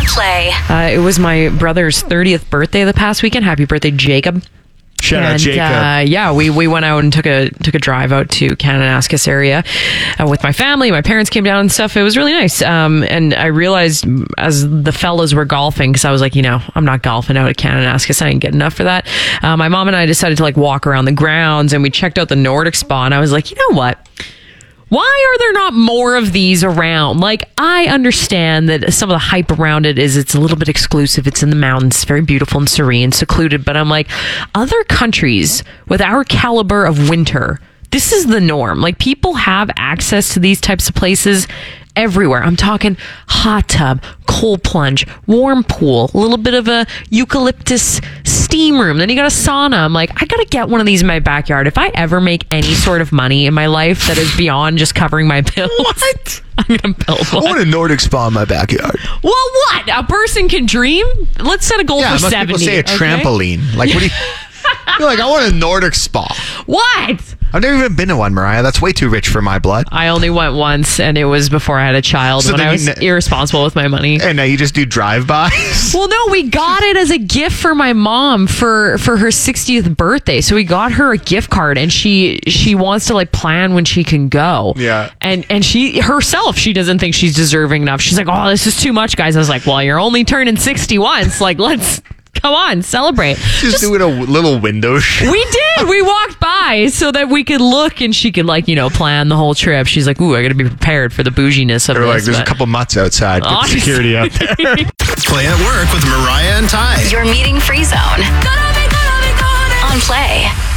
on Play. It was my brother's 30th birthday the past weekend. Happy birthday, Jacob. Shout out Jacob. We went out and took a drive out to Kananaskis area with my family. My parents came down and stuff. It was really nice. And I realized as the fellas were golfing, because I was like, I'm not golfing out at Kananaskis. I ain't get enough for that. My mom and I decided to walk around the grounds, and we checked out the Nordic Spa. And I was like, you know what? Why are there not more of these around? I understand that some of the hype around it is it's a little bit exclusive. It's in the mountains, it's very beautiful and serene, secluded. But I'm like, other countries with our caliber of winter, this is the norm. People have access to these types of places everywhere. I'm talking hot tub, cold plunge, warm pool, a little bit of a eucalyptus steam room. Then you got a sauna. I'm like, I got to get one of these in my backyard. If I ever make any sort of money in my life that is beyond just covering my bills, what? I'm going to build one. I want a Nordic spa in my backyard. Well, what? A person can dream? Let's set a goal for 70. People say a trampoline. What do you... You're like, I want a Nordic spa. What? I've never even been to one, Mariah. That's way too rich for my blood. I only went once, and it was before I had a child, when I was irresponsible with my money. And now you just do drive-bys? Well, no, we got it as a gift for my mom for her 60th birthday. So we got her a gift card, and she wants to plan when she can go. Yeah. And she herself, she doesn't think she's deserving enough. She's like, oh, this is too much, guys. I was like, well, you're only turning 60 once. Let's... Come on, celebrate. Just doing a little window show. We did. We walked by so that we could look and she could plan the whole trip. She's like, ooh, I got to be prepared for the bouginess of this. There's a couple mutts outside. Get security out there. Play at Work with Mariah and Ty. Your meeting free zone. On Play.